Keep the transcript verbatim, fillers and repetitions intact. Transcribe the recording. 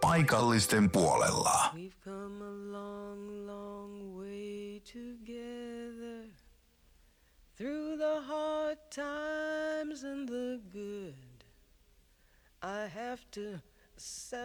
paikallisten puolella. We've come a long, long way together, through the hard times and the good. I have to